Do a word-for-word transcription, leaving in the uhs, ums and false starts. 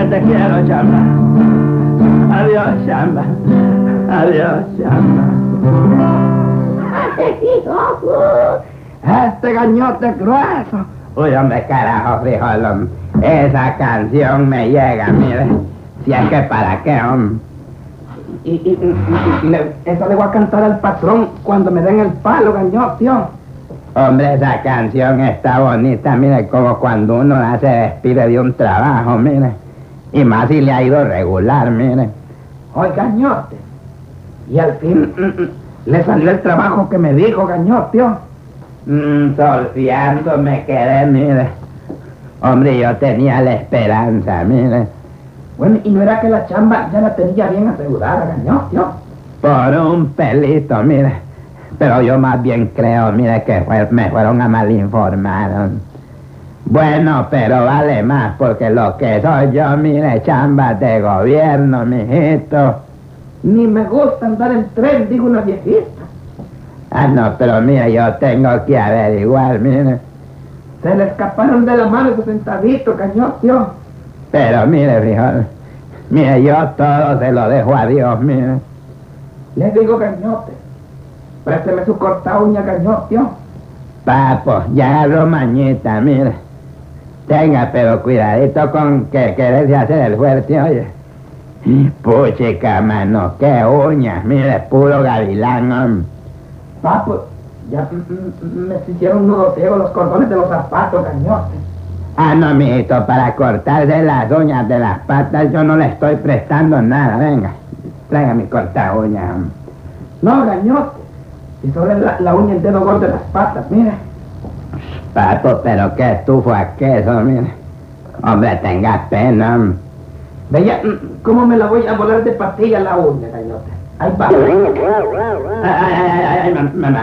te quiero, chamba. Adiós, chamba. Adiós, chamba. Este gañote grueso. Uy, hombre, carajo, frijolón. Esa canción me llega, mire. Si es que para qué, hombre. Y, y, y, y le, eso le voy a cantar al patrón cuando me den el palo, gañote, tío. Hombre, esa canción está bonita, mire, como cuando uno se despide de un trabajo, mire. Y más si le ha ido regular, mire. Oye, gañote. Y al fin mm, mm, le salió el trabajo que me dijo, gañote, tío. Mmm, solfiando me quedé, mire. Hombre, yo tenía la esperanza, mire. Bueno, ¿y no era que la chamba ya la tenía bien asegurada, gañote, tío? Por un pelito, mire. Pero yo más bien creo, mire, que fue, me fueron a mal informar. Bueno, pero vale más, porque lo que soy yo, mire, chamba de gobierno, mijito. Ni me gusta andar en tren, digo una viejita. Ah, no, pero mire, yo tengo que averiguar, mire. Se le escaparon de la mano esos centavitos, cañón, tío. Pero mire, frijol, mire, yo todo se lo dejo a Dios, mire. Le digo, cañote, présteme su corta uña, cañón, tío. Papo, ya agarro mañita, mire. Tenga, pero cuidadito con que querés hacer el fuerte, oye. Puchica, mano, qué uñas, mire, puro gavilán, hombre. Papo, ya me hicieron un nudo ciego los cordones de los zapatos, cañote. Ah, no, mijito, para cortarse las uñas de las patas yo no le estoy prestando nada, venga. Traiga mi corta uña. No, gañote. Y sobre la, la uña el dedo gordo de las patas, mire. Papo, pero qué estufo a queso, mire. Hombre, tenga pena. Veía, ¿cómo me la voy a volar de patilla la uña, gañote? Ahí va. Ay, ay, ay, ay, ay, mamá.